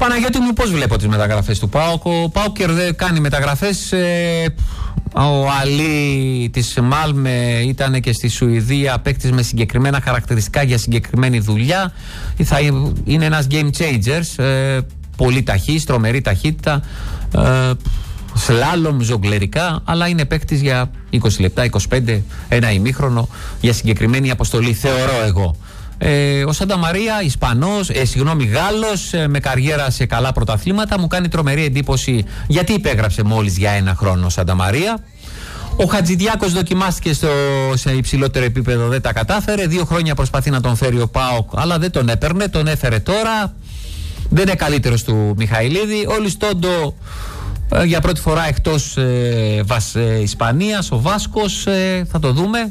Παναγιώτη μου, πώς βλέπω τις μεταγραφές του ΠΑΟΚ? Ο ΠΑΟΚ κάνει μεταγραφές. Ο Αλή της Μάλμε ήταν και στη Σουηδία, παίκτης με συγκεκριμένα χαρακτηριστικά για συγκεκριμένη δουλειά. Θα είναι ένας game changers, πολύ ταχύς, τρομερή ταχύτητα, σλάλομ, ζογκλερικά, αλλά είναι παίκτης για 20 λεπτά, 25, ένα ημίχρονο για συγκεκριμένη αποστολή, θεωρώ εγώ. Ο Σάντα Μαρία, Ισπανός, Γάλλος, με καριέρα σε καλά πρωταθλήματα, μου κάνει τρομερή εντύπωση γιατί υπέγραψε μόλις για ένα χρόνο ο Σάντα Μαρία. Ο Χατζηδιάκος δοκιμάστηκε σε υψηλότερο επίπεδο, δεν τα κατάφερε. 2 χρόνια προσπαθεί να τον φέρει ο ΠΑΟΚ, αλλά δεν τον έπαιρνε, τον έφερε τώρα. Δεν είναι καλύτερος του Μιχαηλίδη. Ο Λιστόντο για πρώτη φορά εκτός Ισπανίας, ο Βάσκος, θα το δούμε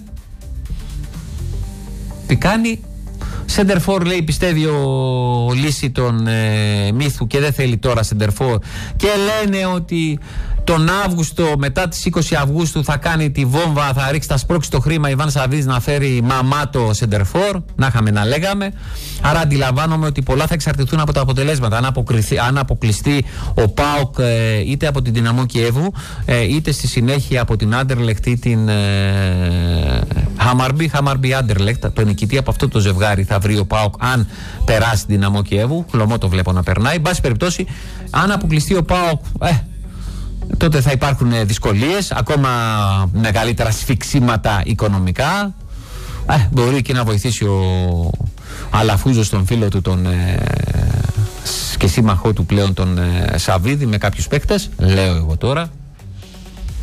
τι κάνει. Σεντερφόρ, λέει, πιστεύει ο Λύση τον Μύθου και δεν θέλει τώρα σεντερφόρ, και λένε ότι τον Αύγουστο, μετά τις 20 Αυγούστου θα κάνει τη βόμβα, θα ρίξει, θα σπρώξει το χρήμα Ιβάν Σαββίδης να φέρει μαμάτο σεντερφόρ, να είχαμε να λέγαμε. Άρα αντιλαμβάνομαι ότι πολλά θα εξαρτηθούν από τα αποτελέσματα. Αν αποκλειστεί ο ΠΑΟΚ είτε από την Δυναμό Κιέβου είτε στη συνέχεια από την Άντερλεχτ ή την Χάμαρμπι Άντερλεχτ, το νικητή από αυτό το ζευγάρι θα βρει ο ΠΑΟΚ αν περάσει την Δυναμό Κιέβου. Χλωμό το βλέπω να περνάει. Εν πάση περιπτώσει, αν αποκλειστεί ο ΠΑΟΚ, τότε θα υπάρχουν δυσκολίες, ακόμα μεγαλύτερα σφιξίματα οικονομικά. Μπορεί και να βοηθήσει ο Αλαφούζος τον φίλο του και σύμμαχό του πλέον τον Σαββίδη με κάποιους παίκτες, λέω εγώ τώρα.